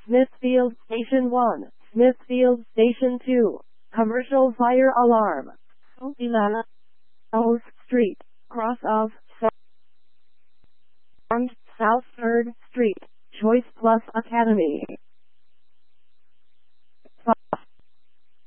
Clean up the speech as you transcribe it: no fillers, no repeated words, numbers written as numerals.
Smithfield Station 1, Smithfield Station 2, commercial fire alarm. Ilala Oak Street, cross of South 3rd Street, Choice Plus Academy.